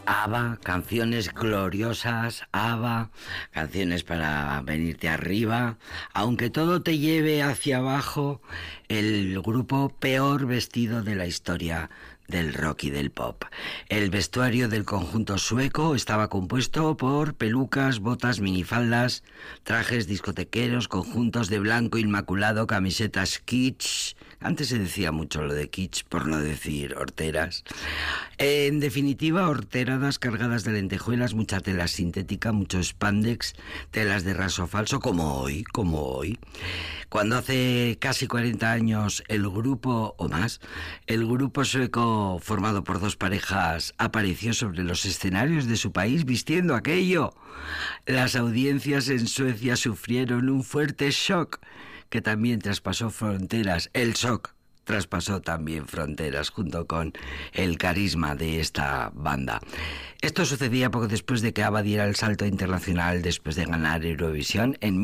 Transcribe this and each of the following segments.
ABBA, canciones gloriosas, ABBA, canciones para venirte arriba. Aunque todo te lleve hacia abajo, el grupo peor vestido de la historia del rock y del pop. El vestuario del conjunto sueco estaba compuesto por pelucas, botas, minifaldas, trajes discotequeros, conjuntos de blanco inmaculado, camisetas kitsch. Antes se decía mucho lo de kitsch, por no decir horteras. En definitiva, horteradas cargadas de lentejuelas, mucha tela sintética, mucho spandex, telas de raso falso, como hoy. Cuando hace casi 40 años el grupo sueco formado por dos parejas apareció sobre los escenarios de su país vistiendo aquello, las audiencias en Suecia sufrieron un fuerte shock que también traspasó fronteras. El shock traspasó también fronteras junto con el carisma de esta banda. Esto sucedía poco después de que ABBA diera el salto internacional después de ganar Eurovisión en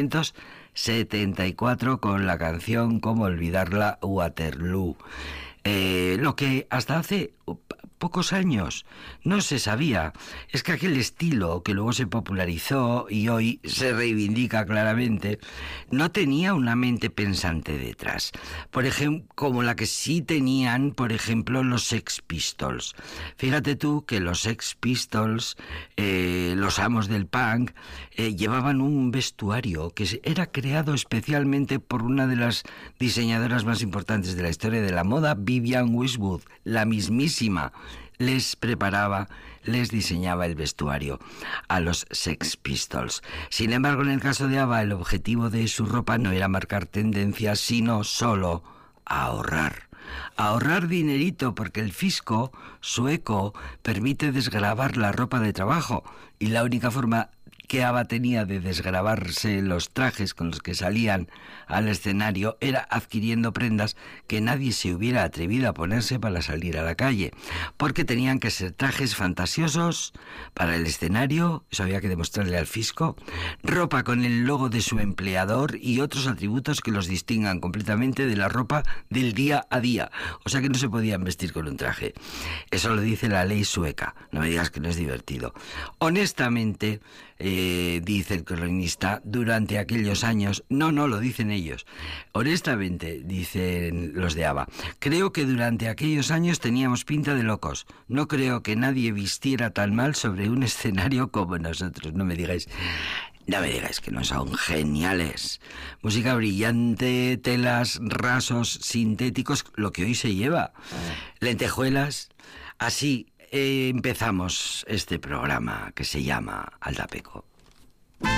1974 con la canción Cómo olvidarla, Waterloo. Lo que hasta hace pocos años no se sabía es que aquel estilo que luego se popularizó y hoy se reivindica claramente no tenía una mente pensante detrás, por ejemplo, como la que sí tenían, por ejemplo, los Sex Pistols. Fíjate tú que los Sex Pistols, los amos del punk, llevaban un vestuario que era creado especialmente por una de las diseñadoras más importantes de la historia de la moda, Vivienne Westwood, la mismísima. Les preparaba, les diseñaba el vestuario a los Sex Pistols. Sin embargo, en el caso de ABBA, el objetivo de su ropa no era marcar tendencias, sino solo ahorrar. Ahorrar dinerito, porque el fisco sueco permite desgravar la ropa de trabajo y la única forma que ABBA tenía de desgravarse los trajes con los que salían al escenario era adquiriendo prendas que nadie se hubiera atrevido a ponerse para salir a la calle, porque tenían que ser trajes fantasiosos para el escenario, eso había que demostrarle al fisco, ropa con el logo de su empleador y otros atributos que los distingan completamente de la ropa del día a día, o sea que no se podían vestir con un traje. Eso lo dice la ley sueca, no me digas que no es divertido. Honestamente, dice el cronista, durante aquellos años, no lo dicen ellos, honestamente, dicen los de ABBA, creo que durante aquellos años teníamos pinta de locos, no creo que nadie vistiera tan mal sobre un escenario como nosotros. No me digáis que no son geniales. Música brillante, telas, rasos, sintéticos, lo que hoy se lleva, lentejuelas, así. Empezamos este programa que se llama Aldapeco.